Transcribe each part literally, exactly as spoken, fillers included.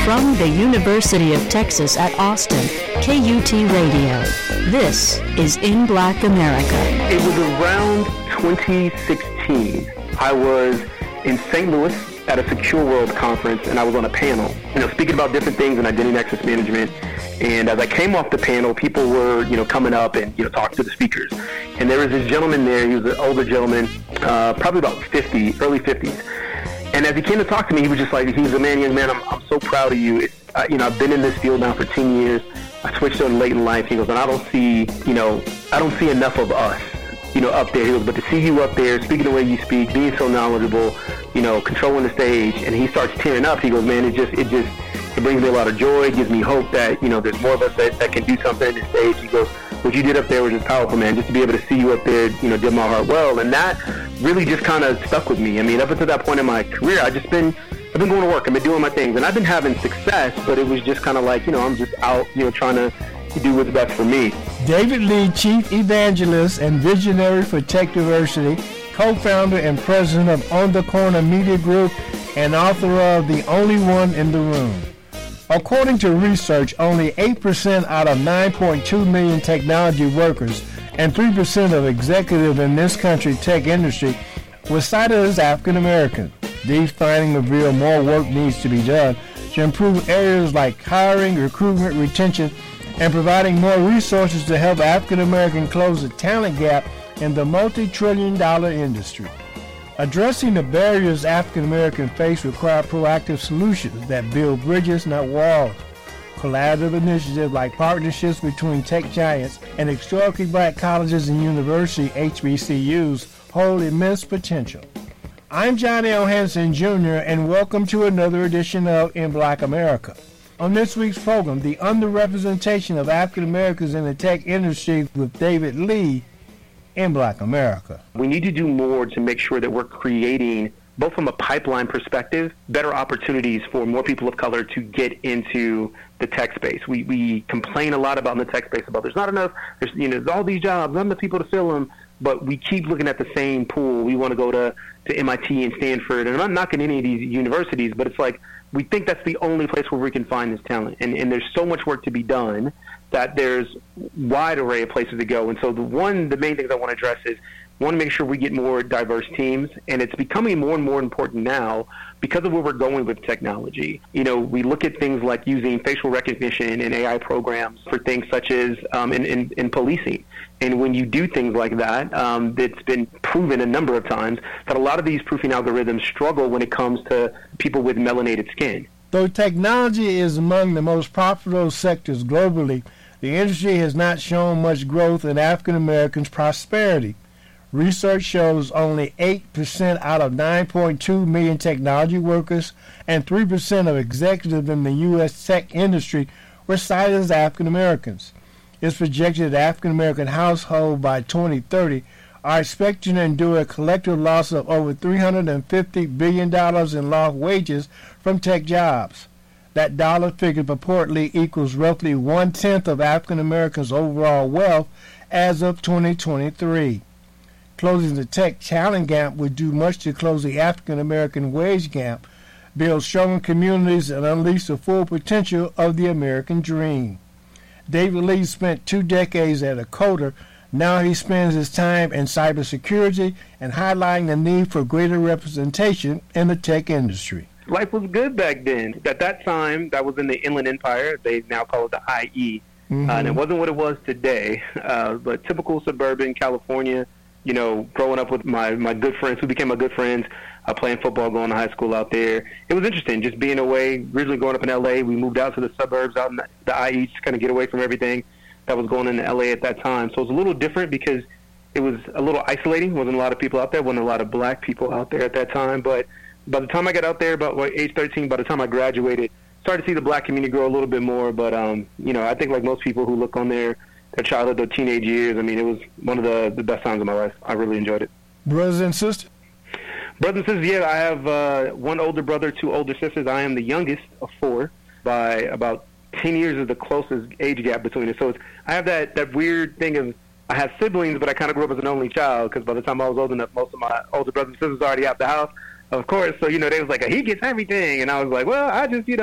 From the University of Texas at Austin, K U T Radio. This is In Black America. It was around twenty sixteen. I was in Saint Louis at a Secure World conference, and I was on a panel, you know, speaking about different things in identity and access management. And as I came off the panel, people were, you know, coming up and, you know, talking to the speakers. And there was this gentleman there. He was an older gentleman, uh, probably about fifty, early fifties. And as he came to talk to me, he was just like, he was a man, young man, I'm, I'm so proud of you. It's, uh, you know, I've been in this field now for ten years. I switched on late in life. He goes, and I don't see, you know, I don't see enough of us, you know, up there. He goes, but to see you up there, speaking the way you speak, being so knowledgeable, you know, controlling the stage. And he starts tearing up. He goes, man, it just, it just, it brings me a lot of joy. It gives me hope that, you know, there's more of us that, that can do something in the stage. He goes, what you did up there was just powerful, man. Just to be able to see you up there, you know, did my heart well. And that really just kind of stuck with me. I mean, up until that point in my career, I just been, I've been going to work. I've been doing my things. And I've been having success, but it was just kind of like, you know, I'm just out, you know, trying to do what's best for me. David Lee, Chief Evangelist and Visionary for Tech Diversity, co-founder and president of On the Corner Media Group, and author of The Only One in the Room. According to research, only eight percent out of nine point two million technology workers and three percent of executives in this country's tech industry were cited as African American. These findings reveal more work needs to be done to improve areas like hiring, recruitment, retention, and providing more resources to help African Americans close the talent gap in the multi-trillion dollar industry. Addressing the barriers African Americans face require proactive solutions that build bridges, not walls. Collaborative initiatives like partnerships between tech giants and historically black colleges and university H B C Us hold immense potential. I'm Johnny L. Hanson, Junior, and welcome to another edition of In Black America. On this week's program, the underrepresentation of African Americans in the tech industry with David Lee in Black America. We need to do more to make sure that we're creating, both from a pipeline perspective, better opportunities for more people of color to get into the tech space. We we complain a lot about in the tech space about there's not enough, there's, you know, there's all these jobs, not enough people to fill them, but we keep looking at the same pool. We want to go to, to M I T and Stanford, and I'm not knocking any of these universities, but it's like we think that's the only place where we can find this talent. And, and there's so much work to be done that there's wide array of places to go. And so the one, the main things I want to address is, want to make sure we get more diverse teams, and it's becoming more and more important now because of where we're going with technology. You know, we look at things like using facial recognition and A I programs for things such as um, in, in, in policing. And when you do things like that, um, it's been proven a number of times that a lot of these proofing algorithms struggle when it comes to people with melanated skin. Though technology is among the most profitable sectors globally, the industry has not shown much growth in African Americans' prosperity. Research shows only eight percent out of nine point two million technology workers and three percent of executives in the U S tech industry were cited as African Americans. It's projected that African American households by twenty thirty are expected to endure a collective loss of over three hundred fifty billion dollars in lost wages from tech jobs. That dollar figure purportedly equals roughly one-tenth of African Americans' overall wealth as of twenty twenty-three. Closing the tech talent gap would do much to close the African American wage gap, build stronger communities, and unleash the full potential of the American dream. David Lee spent two decades as a coder. Now he spends his time in cybersecurity and highlighting the need for greater representation in the tech industry. Life was good back then. At that time, that was in the Inland Empire. They now call it the I E. Mm-hmm. Uh, and it wasn't what it was today. Uh, but typical suburban California, you know, growing up with my, my good friends, who became my good friends, uh, playing football, going to high school out there. It was interesting, just being away. Originally growing up in L A, we moved out to the suburbs, out in the, the I E, just kind of get away from everything that was going on in L A at that time. So it was a little different because it was a little isolating. Wasn't a lot of people out there. Wasn't a lot of black people out there at that time. But by the time I got out there, about what, age thirteen, by the time I graduated, started to see the black community grow a little bit more. But, um, you know, I think like most people who look on their, their childhood, their teenage years, I mean, it was one of the, the best times of my life. I really enjoyed it. Brothers and sisters? Brothers and sisters, yeah. I have uh, one older brother, two older sisters. I am the youngest of four by about ten years is the closest age gap between us. So it's, I have that, that weird thing of I have siblings, but I kind of grew up as an only child because by the time I was old enough, most of my older brothers and sisters were already out the house, of course. So, you know, they was like, he gets everything. And I was like, well, I just, you know,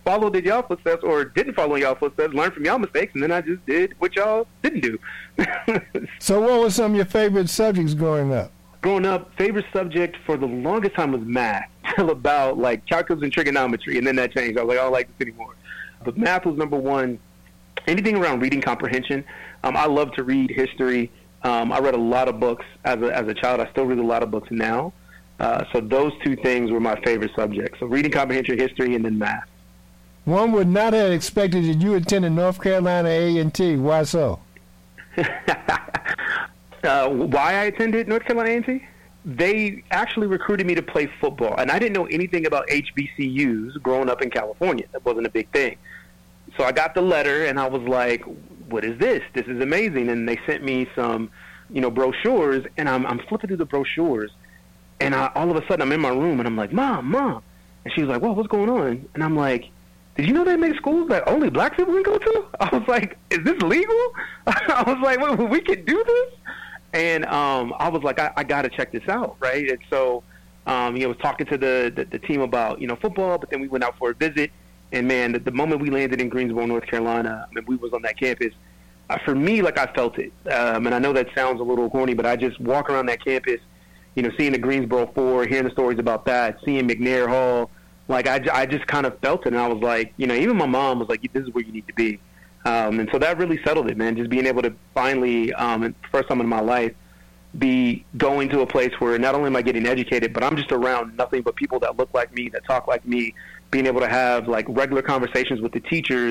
followed in y'all footsteps or didn't follow in y'all footsteps, learned from y'all mistakes, and then I just did what y'all didn't do. So what were some of your favorite subjects growing up? Growing up, favorite subject for the longest time was math, till about like calculus and trigonometry, and then that changed. I was like, I don't like this anymore. But math was number one. Anything around reading comprehension. Um, I love to read history. Um, I read a lot of books as a, as a child. I still read a lot of books now. Uh, so those two things were my favorite subjects. So reading comprehension, history, and then math. One would not have expected that you attended North Carolina A and T. Why so? Uh, why I attended North Carolina A and T? They actually recruited me to play football, and I didn't know anything about H B C Us growing up in California. That wasn't a big thing. So I got the letter, and I was like, what is this? This is amazing. And they sent me some, you know, brochures, and I'm, I'm flipping through the brochures, and I, all of a sudden I'm in my room, and I'm like, Mom, Mom. And she was like, well, what's going on? And I'm like, did you know they make schools that only black people can go to? I was like, is this legal? I was like, well, we can do this? And um, I was like, I, I got to check this out, right? And so, um, you know, I was talking to the, the, the team about, you know, football, but then we went out for a visit. And, man, the, the moment we landed in Greensboro, North Carolina, I mean, we was on that campus, uh, for me, like, I felt it. Um, and I know that sounds a little corny, but I just walk around that campus, you know, seeing the Greensboro Four, hearing the stories about that, seeing McNair Hall. Like, I, I just kind of felt it. And I was like, you know, even my mom was like, this is where you need to be. Um, and so that really settled it, man, just being able to finally, um, first time in my life, be going to a place where not only am I getting educated, but I'm just around nothing but people that look like me, that talk like me, being able to have, like, regular conversations with the teachers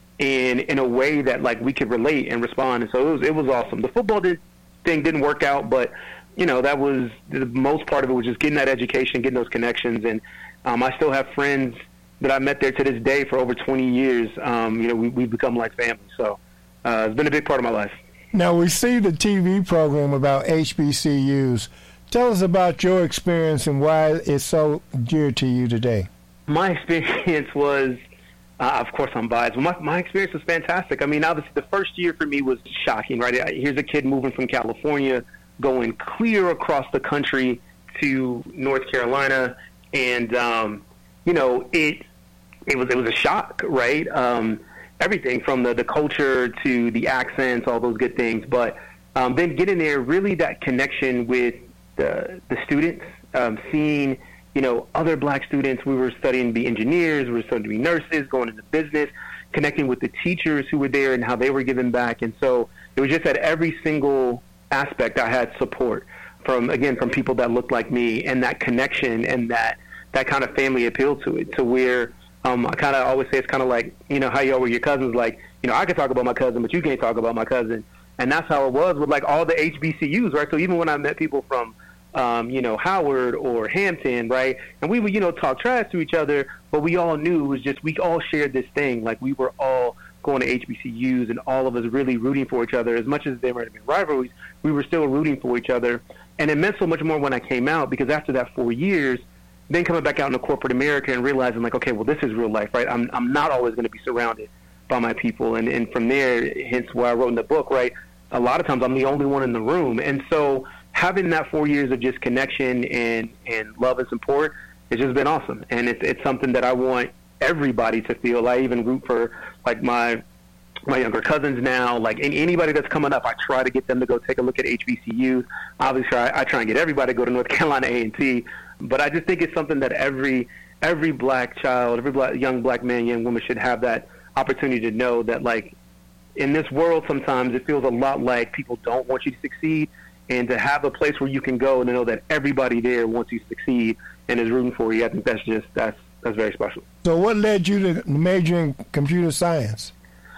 in in a way that, like, we could relate and respond. And so it was, it was awesome. The football did, thing didn't work out, but, you know, that was the most part of it was just getting that education, getting those connections. And um, I still have friends that I met there to this day for over twenty years. Um, you know, we, we've become like family. So uh, it's been a big part of my life. Now, we see the T V program about H B C Us. Tell us about your experience and why it's so dear to you today. My experience was, uh, of course I'm biased, but my, my experience was fantastic. I mean, obviously the first year for me was shocking, right? Here's a kid moving from California, going clear across the country to North Carolina, and, um, you know, it it was it was a shock, right? Um, everything from the, the culture to the accents, all those good things. But um, then getting there, really that connection with the, the students, um, seeing, you know, other black students. We were studying to be engineers, we were studying to be nurses, going into business, connecting with the teachers who were there and how they were giving back. And so it was just at every single aspect I had support from, again, from people that looked like me, and that connection and that, that kind of family appeal to it, to where um, I kind of always say it's kind of like, you know, how you are with your cousins, like, you know, I can talk about my cousin, but you can't talk about my cousin. And that's how it was with, like, all the H B C Us, right? So even when I met people from, um, you know, Howard or Hampton, right, and we would, you know, talk trash to each other, but we all knew it was just, we all shared this thing. Like, we were all going to H B C Us, and all of us really rooting for each other. As much as there might have been rivalries, we were still rooting for each other. And it meant so much more when I came out, because after that four years, then coming back out into corporate America and realizing, like, okay, well, this is real life, right? I'm I'm not always going to be surrounded by my people. And, and from there, hence why I wrote in the book, right, a lot of times I'm the only one in the room. And so having that four years of just connection and, and love and support has just been awesome. And it's it's something that I want everybody to feel. I even root for, like, my my younger cousins now, like, and anybody that's coming up, I try to get them to go take a look at H B C Us. Obviously, I, I try and get everybody to go to North Carolina A and T, but I just think it's something that every every black child, every black, young black man, young woman should have that opportunity to know that, like, in this world sometimes it feels a lot like people don't want you to succeed, and to have a place where you can go and to know that everybody there wants you to succeed and is rooting for you, I think that's just, that's, that's very special. So what led you to major in computer science?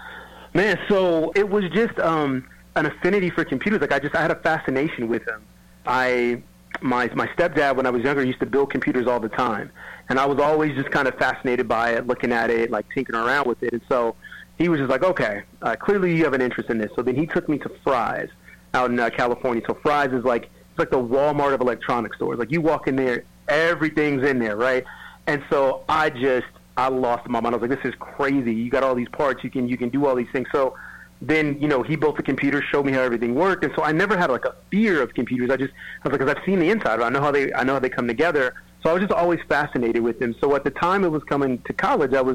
Man, so it was just um, an affinity for computers. Like, I just, I had a fascination with them. I, my my stepdad, when I was younger, used to build computers all the time. And I was always just kind of fascinated by it, looking at it, like tinkering around with it. And so he was just like, okay, uh, clearly you have an interest in this. So then he took me to Fry's out in uh, California. So Fry's is like, it's like the Walmart of electronic stores. Like, you walk in there, everything's in there, right? And so I just, I lost my mind. I was like, this is crazy. You got all these parts. You can you can do all these things. So then, you know, he built the computer, showed me how everything worked. And so I never had, like, a fear of computers. I just, I was like, because I've seen the inside. I know how they, I know how they come together. So I was just always fascinated with them. So at the time it was coming to college, I was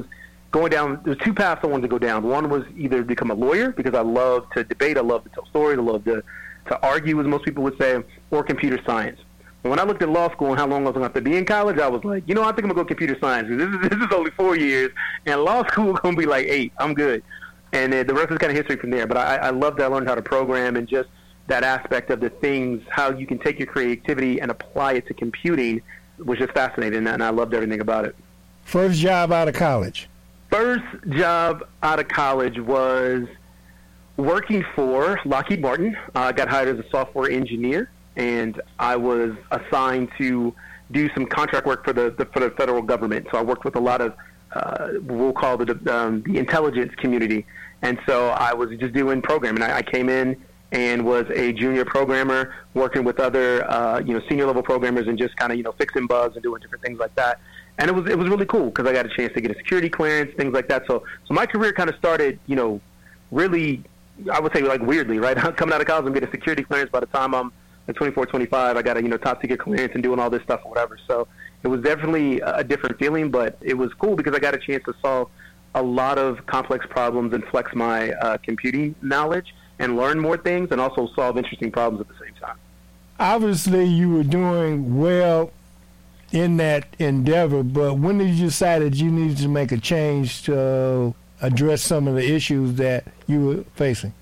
going down, there's two paths I wanted to go down. One was either become a lawyer, because I love to debate, I love to tell stories, I love to, to argue, as most people would say, or computer science. And when I looked at law school and how long I was going to have to be in college, I was like, you know, I think I'm going to go computer science, because this is, this is only four years, and law school is going to be like eight. I'm good. And uh, the rest is kind of history from there. But I, I love that I learned how to program, and just that aspect of the things, how you can take your creativity and apply it to computing, was just fascinating, and I loved everything about it. First job out of college? First job out of college was working for Lockheed Martin. I uh, got hired as a software engineer, and I was assigned to do some contract work for the, the for the federal government. So I worked with a lot of, uh, we'll call the, um, the intelligence community. And so I was just doing programming. I, I came in and was a junior programmer, working with other, uh, you know, senior level programmers, and just kind of, you know, fixing bugs and doing different things like that. And it was it was really cool, because I got a chance to get a security clearance, things like that. So so my career kind of started, you know, really, I would say, like, weirdly, right? Coming out of college and getting a security clearance. By the time I'm at twenty-four, twenty-five, I got a, you know, top secret clearance and doing all this stuff or whatever. So it was definitely a different feeling, but it was cool because I got a chance to solve a lot of complex problems and flex my uh, computing knowledge and learn more things, and also solve interesting problems at the same time. Obviously, you were doing well in that endeavor, but when did you decide that you needed to make a change to address some of the issues that you were facing?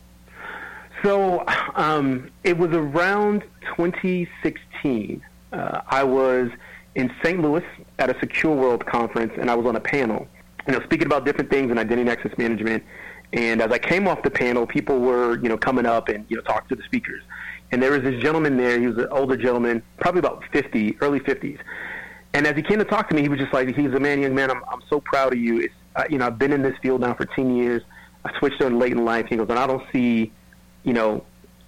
So um, it was around twenty sixteen. Uh, I was in Saint Louis at a Secure World conference, and I was on a panel, you know, speaking about different things in identity and access management. And as I came off the panel, people were, you know, coming up and, you know, talking to the speakers. And there was this gentleman there. He was an older gentleman, probably about fifty, early fifties. And as he came to talk to me, he was just like, he's a man, young man, I'm I'm so proud of you. It's, uh, you know, I've been in this field now for ten years. I switched on late in life. He goes, and I don't see, you know,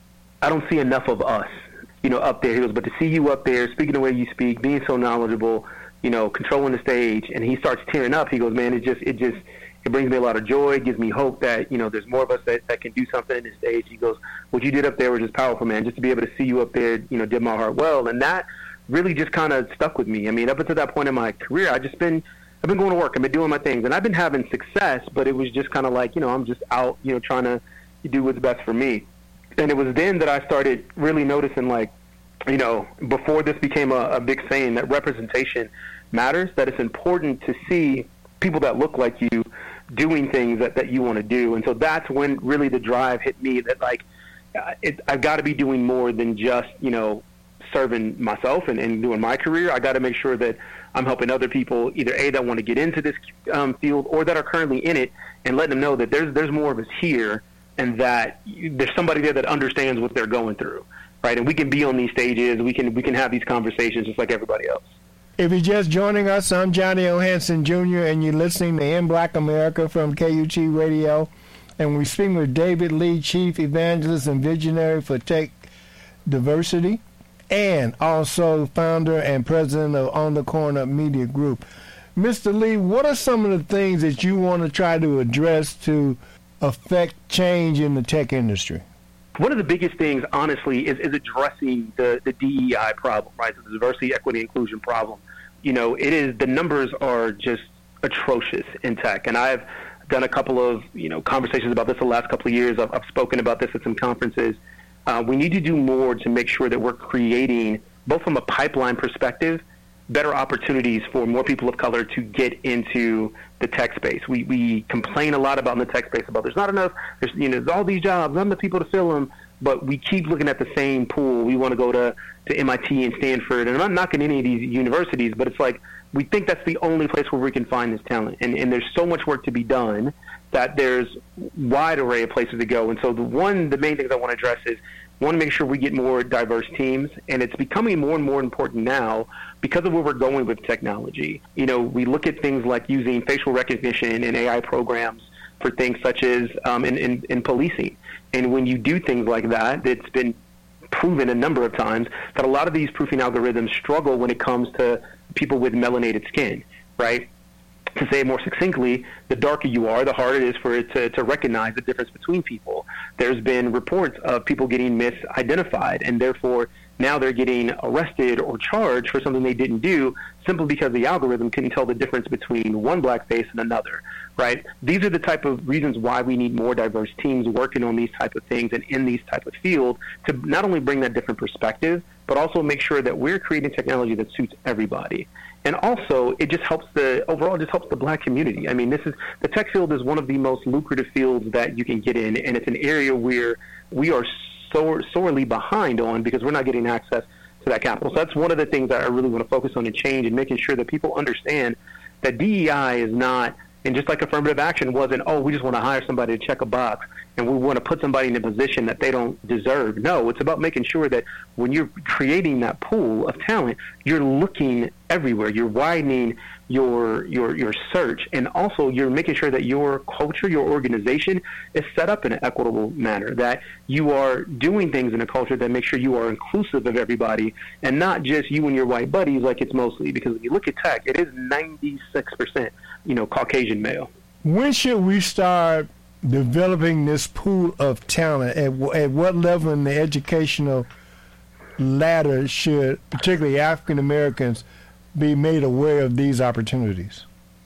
I don't see enough of us, you know, up there. He goes, but to see you up there, speaking the way you speak, being so knowledgeable, you know, controlling the stage. And he starts tearing up. He goes, man, it just, it just, it brings me a lot of joy. It gives me hope that, you know, there's more of us that, that can do something in this stage. He goes, what you did up there was just powerful, man. Just to be able to see you up there, you know, did my heart well. And that really just kind of stuck with me. I mean, up until that point in my career, I just been, I've been going to work. I've been doing my things. And I've been having success, but it was just kind of like, you know, I'm just out, you know, trying to do what's best for me. And it was then that I started really noticing, like, you know, before this became a, a big saying, that representation matters, that it's important to see people that look like you doing things that, that you want to do. And so that's when really the drive hit me, that, like, it, I've got to be doing more than just, you know, serving myself and, and doing my career. I got to make sure that I'm helping other people, either A, that want to get into this um, field, or that are currently in it, and letting them know that there's there's more of us here, and that there's somebody there that understands what they're going through, right? And we can be on these stages, we can we can have these conversations just like everybody else. If you're just joining us, I'm Johnny O. Hanson Junior, and you're listening to In Black America from K U T Radio. And we're speaking with David Lee, Chief Evangelist and Visionary for Tech Diversity, and also founder and president of On the Corner Media Group. Mister Lee, what are some of the things that you want to try to address to affect change in the tech industry? One of the biggest things, honestly, is, is addressing the, the D E I problem, right? The diversity, equity, inclusion problem. You know, it is, the numbers are just atrocious in tech. And I've done a couple of, you know, conversations about this the last couple of years. I've, I've spoken about this at some conferences. Uh, we need to do more to make sure that we're creating, both from a pipeline perspective, better opportunities for more people of color to get into the tech space. We we complain a lot about in the tech space about there's not enough, there's, you know, there's all these jobs, not enough people to fill them, but we keep looking at the same pool. We want to go to, to M I T and Stanford, and I'm not knocking any of these universities, but it's like we think that's the only place where we can find this talent. And, and there's so much work to be done that there's wide array of places to go. And so the one, the main things I want to address is, want to make sure we get more diverse teams, and it's becoming more and more important now because of where we're going with technology. You know, we look at things like using facial recognition and A I programs for things such as um, in, in, in policing. And when you do things like that, it's been proven a number of times that a lot of these proofing algorithms struggle when it comes to people with melanated skin, right? To say it more succinctly, the darker you are, the harder it is for it to, to recognize the difference between people. There's been reports of people getting misidentified, and therefore now they're getting arrested or charged for something they didn't do simply because the algorithm couldn't tell the difference between one black face and another, right? These are the type of reasons why we need more diverse teams working on these type of things and in these type of fields to not only bring that different perspective, but also make sure that we're creating technology that suits everybody. And also, it just helps the, overall, it just helps the black community. I mean, this is, the tech field is one of the most lucrative fields that you can get in, and it's an area where we are so sorely behind on because we're not getting access to that capital. So that's one of the things that I really want to focus on and change, and making sure that people understand that D E I is not, and just like affirmative action wasn't, oh, we just want to hire somebody to check a box and we want to put somebody in a position that they don't deserve. No, it's about making sure that when you're creating that pool of talent, you're looking everywhere. You're widening your your your search, and also you're making sure that your culture, your organization is set up in an equitable manner, that you are doing things in a culture that makes sure you are inclusive of everybody and not just you and your white buddies like it's mostly, because when you look at tech, it is ninety-six percent, you know, Caucasian male. When should we start developing this pool of talent? At, at what level in the educational ladder should particularly African Americans be made aware of these opportunities?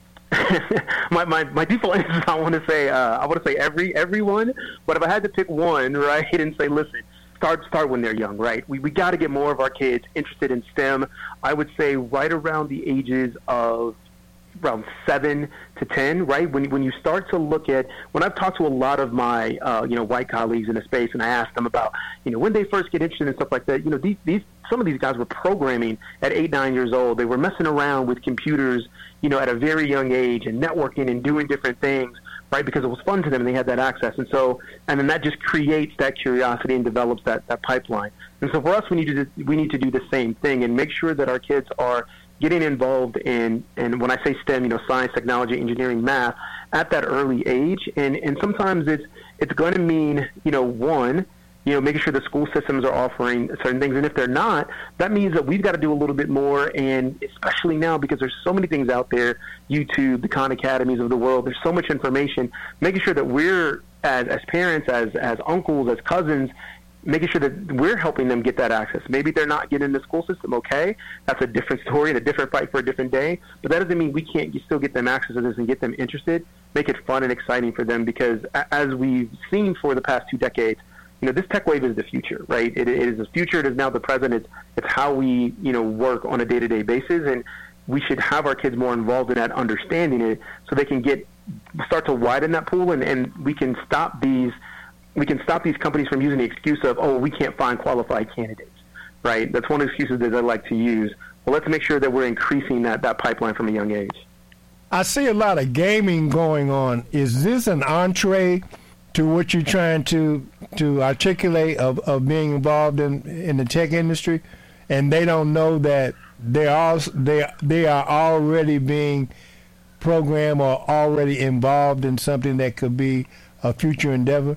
my, my my default answer is I want to say uh, I want to say every everyone, but if I had to pick one, right, and say, listen, start start when they're young, right? We we got to get more of our kids interested in STEM. I would say right around the ages of around seven to ten, right? When when you start to look at, when I've talked to a lot of my uh, you know white colleagues in the space, and I ask them about you know when they first get interested in stuff like that, you know these these some of these guys were programming at eight, nine years old. They were messing around with computers, you know, at a very young age, and networking and doing different things, right? Because it was fun to them and they had that access. And so, and then that just creates that curiosity and develops that, that pipeline. And so for us, we need to we need to do the same thing and make sure that our kids are getting involved in, and when I say STEM, you know, science, technology, engineering, math, at that early age. And, and sometimes it's it's going to mean, you know, one, you know, making sure the school systems are offering certain things. And if they're not, that means that we've got to do a little bit more. And especially now, because there's so many things out there, YouTube, the Khan Academies of the world, there's so much information, making sure that we're, as, as parents, as, as uncles, as cousins, making sure that we're helping them get that access. Maybe they're not getting the school system, okay? That's a different story and a different fight for a different day. But that doesn't mean we can't still get them access to this and get them interested, make it fun and exciting for them, because as we've seen for the past two decades, you know, this tech wave is the future, right? It, it is the future. It is now the present. It's, it's how we, you know, work on a day-to-day basis, and we should have our kids more involved in that, understanding it, so they can get start to widen that pool, and, and we can stop these we can stop these companies from using the excuse of, oh, we can't find qualified candidates, right? That's one of the excuses that I like to use. Well, let's make sure that we're increasing that, that pipeline from a young age. I see a lot of gaming going on. Is this an entree to what you're trying to to articulate of, of being involved in, in the tech industry, and they don't know that they are they they are already being programmed or already involved in something that could be a future endeavor?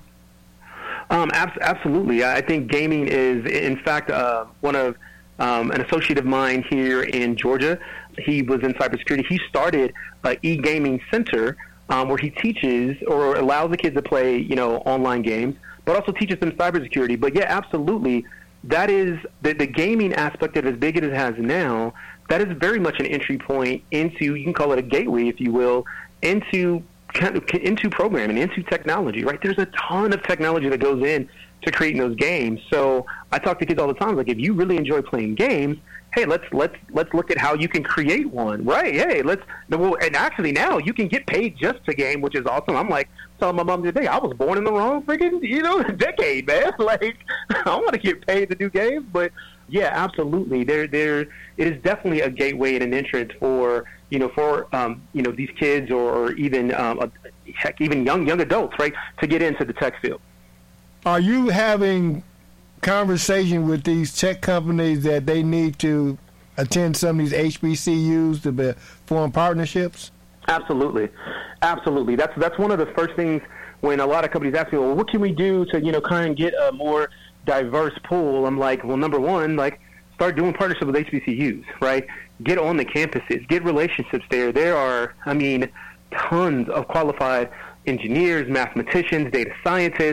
Um, ab- absolutely. I think gaming is, in fact, uh, one of um, an associate of mine here in Georgia. He was in cybersecurity. He started an e-gaming center um, where he teaches or allows the kids to play, you know, online games, but also teaches them cybersecurity. But yeah, absolutely, that is the, the gaming aspect of it, as big as it has now. That is very much an entry point into, you can call it a gateway, if you will, into into programming, into technology, right? There's a ton of technology that goes in to creating those games. So I talk to kids all the time, like, if you really enjoy playing games, hey, let's let's let's look at how you can create one, right? Hey, let's well, and actually now you can get paid just to game, which is awesome. I'm like telling my mom today, I was born in the wrong freaking, you know, decade, man. Like, I want to get paid to do games, but yeah, absolutely. There, there, it is definitely a gateway and an entrance for, you know, for um, you know, these kids or, or even um, a, heck, even young young adults, right, to get into the tech field. Are you having conversation with these tech companies that they need to attend some of these H B C Us to be, form partnerships? Absolutely, absolutely. That's that's one of the first things when a lot of companies ask me, well, what can we do to, you know, kind of get a more diverse pool? I'm like, well, number one, like, start doing partnerships with H B C Us, right? Get on the campuses, get relationships there. There are, I mean, tons of qualified engineers, mathematicians, data scientists.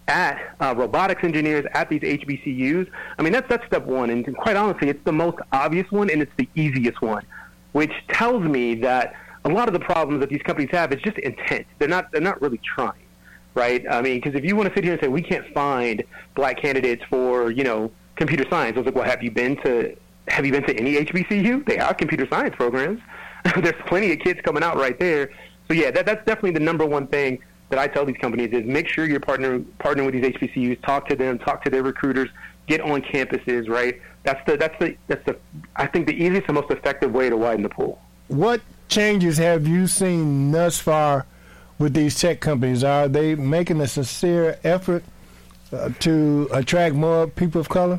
at uh, robotics engineers at these H B C Us. I mean, that's that's step one, and quite honestly, it's the most obvious one, and it's the easiest one, which tells me that a lot of the problems that these companies have is just intent. They're not they're not really trying, right? I mean, because if you want to sit here and say we can't find black candidates for, you know, computer science, I was like, well, have you been to have you been to any H B C U? They have computer science programs. There's plenty of kids coming out right there. So yeah, that that's definitely the number one thing that I tell these companies is make sure you're partner partnering with these H B C Us, talk to them, talk to their recruiters, get on campuses, right? That's the that's the that's the I think the easiest and most effective way to widen the pool. What changes have you seen thus far with these tech companies? Are they making a sincere effort uh, to attract more people of color?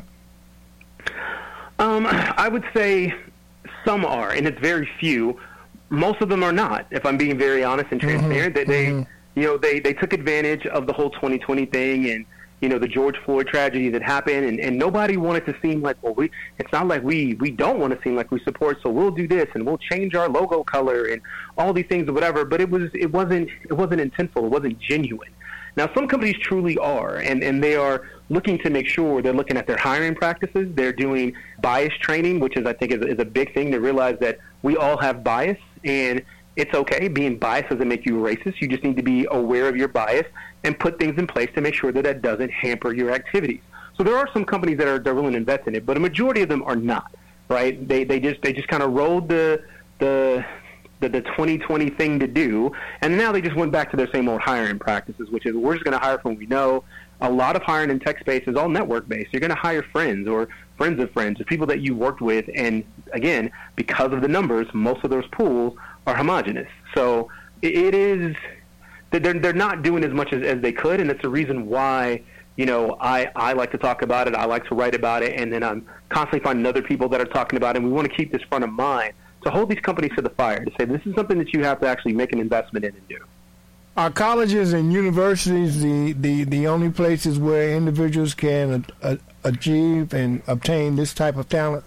Um, I would say some are, and it's very few. Most of them are not, if I'm being very honest and transparent. Mm-hmm. That they, mm-hmm. you know, they, they took advantage of the whole twenty twenty thing and, you know, the George Floyd tragedy that happened, and, and nobody wanted to seem like, well, we, it's not like we, we don't want to seem like we support, so we'll do this and we'll change our logo color and all these things or whatever. But it was it wasn't it wasn't intentful. It wasn't genuine. Now, some companies truly are, and, and they are looking to make sure they're looking at their hiring practices. They're doing bias training, which is, I think, is, is a big thing to realize that we all have bias, and it's okay. Being biased doesn't make you racist. You just need to be aware of your bias and put things in place to make sure that that doesn't hamper your activities. So there are some companies that are they're willing to invest in it, but a majority of them are not, right? They they just they just kind of rolled the the The, the twenty twenty thing to do, and now they just went back to their same old hiring practices, which is we're just going to hire from what we know. A lot of hiring in tech space is all network-based. You're going to hire friends or friends of friends or people that you worked with, and again, because of the numbers, most of those pools are homogenous. So it, it is they're they're not doing as much as, as they could, and it's the reason why, you know, I, I like to talk about it, I like to write about it, and then I'm constantly finding other people that are talking about it, and we want to keep this front of mind. To hold these companies to the fire, to say this is something that you have to actually make an investment in and do. Are colleges and universities the, the, the only places where individuals can uh, achieve and obtain this type of talent?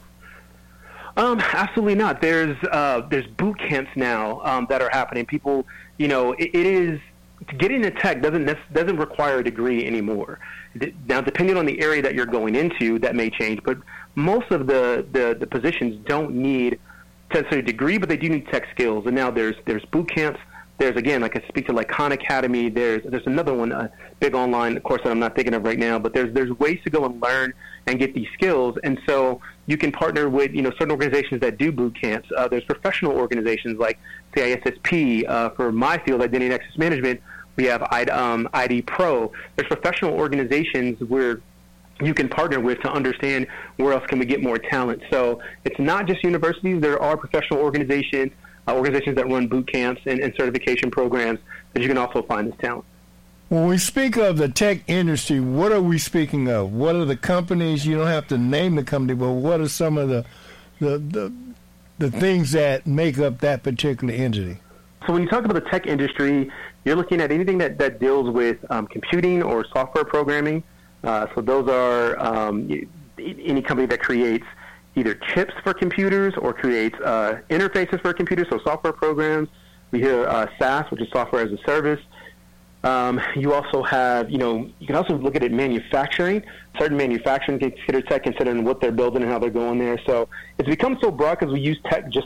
Um, absolutely not. There's uh, there's boot camps now um, that are happening. People, you know, it, it is to get into tech doesn't doesn't require a degree anymore. Now, depending on the area that you're going into, that may change, but most of the, the, the positions don't need necessarily a degree, but they do need tech skills. And now there's there's boot camps. There's, again, like I speak to like Khan Academy. There's there's another one, a big online course that I'm not thinking of right now. But there's there's ways to go and learn and get these skills. And so you can partner with, you know, certain organizations that do boot camps. Uh, there's professional organizations like C I S S P. Uh, for my field, Identity and Access Management, we have I D, um, I D Pro. There's professional organizations where you can partner with to understand where else can we get more talent. So it's not just universities. There are professional organizations, uh, organizations that run boot camps and, and certification programs that you can also find this talent. When we speak of the tech industry, what are we speaking of? What are the companies? You don't have to name the company, but what are some of the the the, the things that make up that particular entity? So when you talk about the tech industry, you're looking at anything that, that deals with um, computing or software programming. Uh, so those are um, any company that creates either chips for computers or creates uh, interfaces for computers, so software programs. We hear uh, SaaS, which is software as a service. Um, you also have, you know, you can also look at it manufacturing. Certain manufacturing can consider tech, considering what they're building and how they're going there. So it's become so broad because we use tech just